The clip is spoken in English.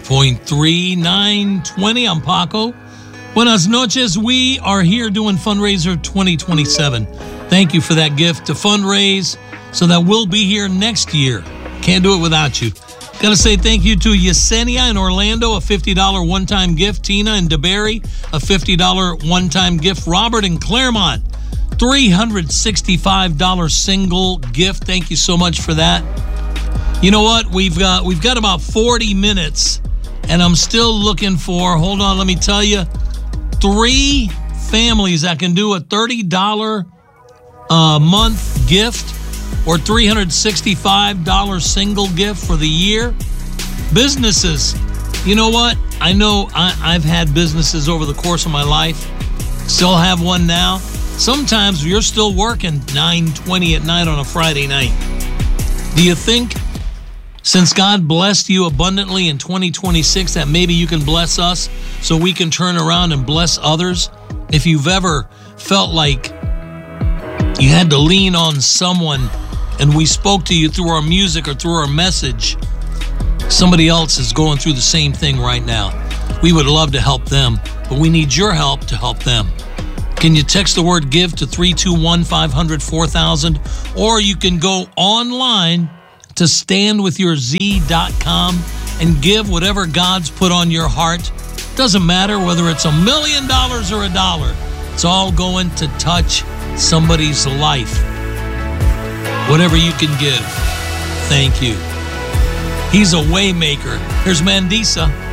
98.3, 920. I'm Paco. Buenas noches. We are here doing Fundraiser 2027. Thank you for that gift to fundraise so that we'll be here next year. Can't do it without you. Got to say thank you to Yesenia in Orlando, a $50 one-time gift. Tina in DeBerry, a $50 one-time gift. Robert in Claremont, $365 single gift. Thank you so much for that. You know what? We've got about 40 minutes, and I'm still looking for, hold on, let me tell you, 3 families that can do a $30 a month gift or $365 single gift for the year. Businesses, you know what? I know I've had businesses over the course of my life, still have one now. Sometimes you're still working 9:20 at night on a Friday night. Do you think, since God blessed you abundantly in 2026, that maybe you can bless us so we can turn around and bless others? If you've ever felt like you had to lean on someone and we spoke to you through our music or through our message, somebody else is going through the same thing right now. We would love to help them, but we need your help to help them. Can you text the word GIVE to 321-500-4000, or you can go online to standwithyourz.com and give whatever God's put on your heart. Doesn't matter whether it's $1 million or $1. It's all going to touch somebody's life. Whatever you can give, thank you. He's a way maker. Here's Mandisa.